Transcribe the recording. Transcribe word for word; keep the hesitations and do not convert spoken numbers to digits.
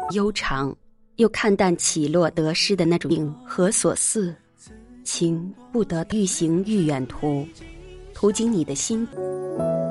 悠长，又看淡起落得失的那种影和所似，情不得欲行欲远途，途经你的心。